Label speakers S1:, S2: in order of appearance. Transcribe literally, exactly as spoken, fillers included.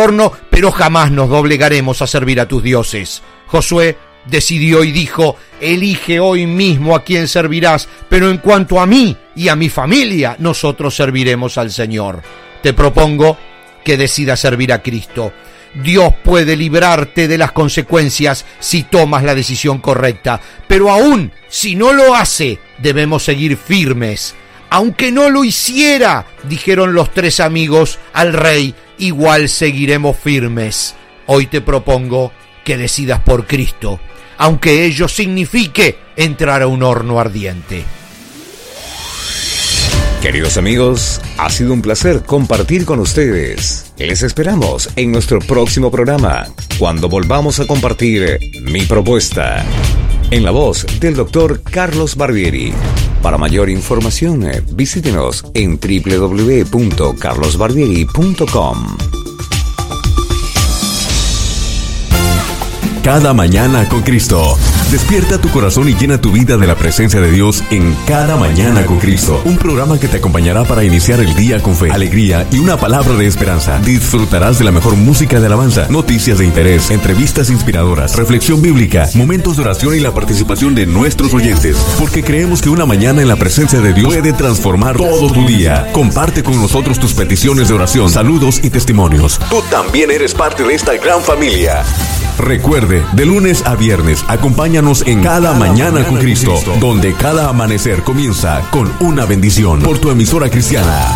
S1: horno, pero jamás nos doblegaremos a servir a tus dioses. Josué decidió y dijo: elige hoy mismo a quién servirás, pero en cuanto a mí y a mi familia, nosotros serviremos al Señor. Te propongo que decidas servir a Cristo. Dios puede librarte de las consecuencias si tomas la decisión correcta, pero aún si no lo hace, debemos seguir firmes. Aunque no lo hiciera, dijeron los tres amigos al rey, igual seguiremos firmes. Hoy te propongo que decidas por Cristo, aunque ello signifique entrar a un horno ardiente.
S2: Queridos amigos, ha sido un placer compartir con ustedes. Les esperamos en nuestro próximo programa, cuando volvamos a compartir Mi Propuesta, en la voz del doctor Carlos Barbieri. Para mayor información, visítenos en doble u doble u doble u punto carlos barbieri punto com.
S3: Cada mañana con Cristo. Despierta tu corazón y llena tu vida de la presencia de Dios en Cada Mañana con Cristo. Un programa que te acompañará para iniciar el día con fe, alegría y una palabra de esperanza. Disfrutarás de la mejor música de alabanza, noticias de interés, entrevistas inspiradoras, reflexión bíblica, momentos de oración y la participación de nuestros oyentes. Porque creemos que una mañana en la presencia de Dios puede transformar todo tu día. Comparte con nosotros tus peticiones de oración, saludos y testimonios. Tú también eres parte de esta gran familia. Recuerde, de lunes a viernes, acompáñanos en Cada Mañana con Cristo, donde cada amanecer comienza con una bendición por tu emisora cristiana.